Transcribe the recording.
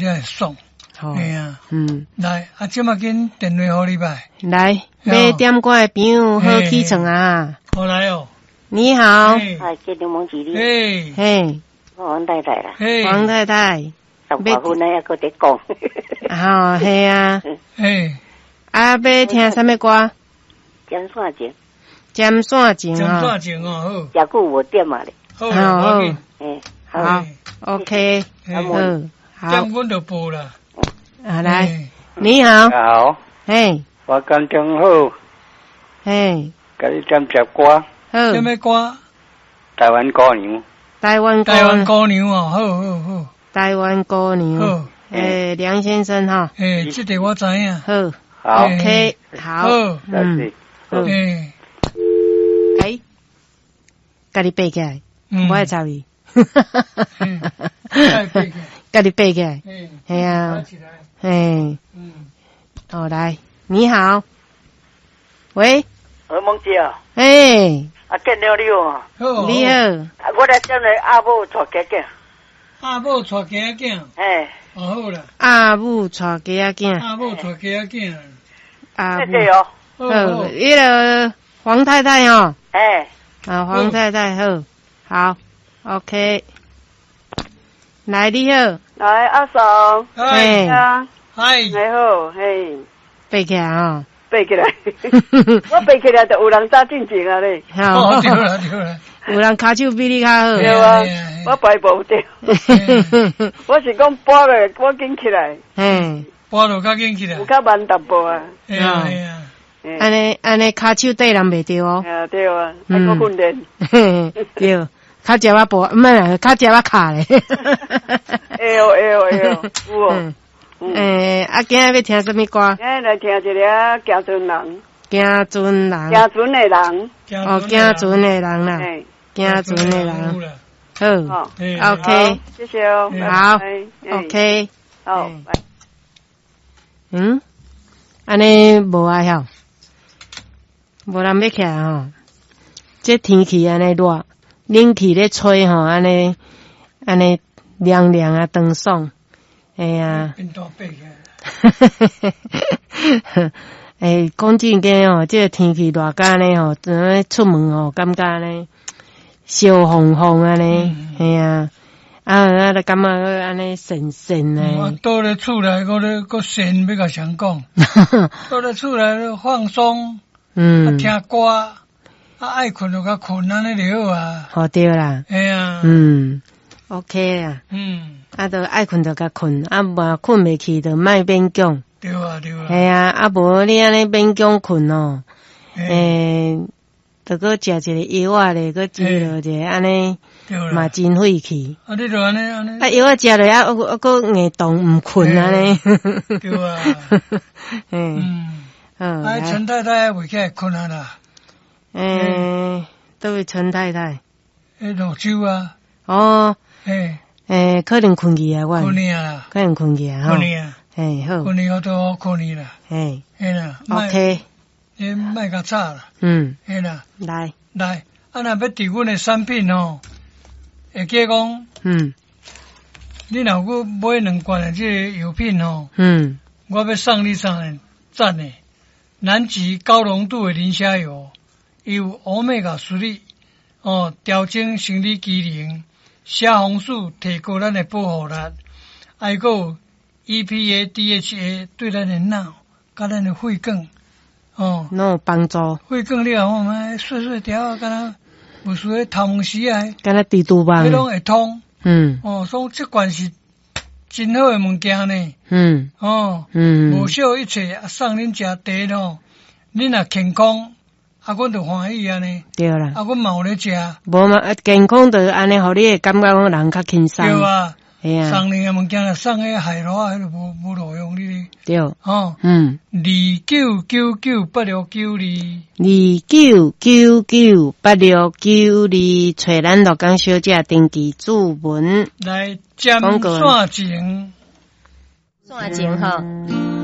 才会爽。 好， 哎呀， 来， 即马紧电话互你摆。 来，买点歌的朋友好起床啊！ 好来哦， 你好， 给柠檬几粒？ 嘿， 王太太啦， 王太太， 十八分呢，还搁在讲。 好，系啊，要听什么歌？ 尖线情， 尖线情啊，尖线情哦，好， 也顾我点嘛咧， 好， 好 ，OK， 好， 这样阮就播了。 来，你好， 好，我感情好，甲你点只歌， 什么歌？ 台湾歌娘， 台湾歌娘哦，好， 台湾歌娘， 好， 梁先生哈， 这个我知影， 好 ，OK， 好，甲你背起来，我爱插你，甲你背起来，系啊，好来，你好，喂， 何梦姐啊，见到你哦， 你好， 我来叫你阿母带家囝， 阿母带家囝，好啦， 阿母带家囝， 阿母带家囝， 阿母， 好，迄个黄太太哦，黄太太好 ，OK， 来你好， 来阿嫂， 嗨， 你好， 背起来哦。 背起来，我背起来就有人早进前啊咧。 好，对啦， 有人骹手比你较好。 对啊，我排无对。我是讲搬落，我紧起来。 搬落较紧起来。 有较慢淡薄啊。 安尼骹手对人袂对哦。 对啊，还搁训练。 对，较食我步，唔系啦，较食我骹咧。 哎呦，有哦。 今日要听什么歌？ 今日来听一个行船人。 行船人。 行船的人。 行船的人啦。行船的人。好 ，OK， 谢谢哦。 好 ，OK。 好， 安尼无爱晓，无人要起来吼。这天气安尼热，冷气咧吹吼，安尼凉凉啊，凉爽。哎呀，讲真个吼，这个天气热甲呢吼，出门吼，感觉呢烧烘烘安尼，哎呀，就感觉安尼神神呢。 我倒咧厝内，搁神要甲谁讲？倒咧厝内放松，听歌，爱困就甲困安尼就好啊。 好对啦。 哎呀 ，OK 啦。就爱困就甲困，无困袂去就莫勉强。 对啊。 系啊，无你安尼勉强困哦，就搁食一个药啊咧，搁食落者安尼，嘛真费气。 你就安尼。 药啊食落搁硬动毋困安尼。 对啊。陈太太袂起来困啊啦。 倒位陈太太。 泸州啊。 哦。可能困去啊，我。 困去啊。 可能困去啊，吼。 困去啊。 好。 困去我都好困去啦。啦。 OK。 莫甲吵啦。啦。 来。 若要伫阮的产品吼，会记讲。你若有买2罐的这个药品吼。我要送你啥呢？赞的。南极高浓度的磷虾油，有欧米伽3调整生理机能。虾红素提高咱的保护力，还有 EPA、DHA 对咱的脑、甲咱的血管， 拢有帮助。 血管了后，细条啊，敢若无需要头毛丝啊， 敢若蜘蛛网， 迄拢会通。所以这罐是真好的物件呢。无少一切，送恁食茶咯。恁若健康。阮就欢喜安尼。 对啦。 阮嘛有咧食。 无嘛，健康就安尼，互你会感觉讲人较轻松。 对啊。 系啊。 送你个物件啦，送迄海螺啊，迄个无路用你。 对。 299982， 找咱乐港小姐登记注文。 来尖线情。 线情吼。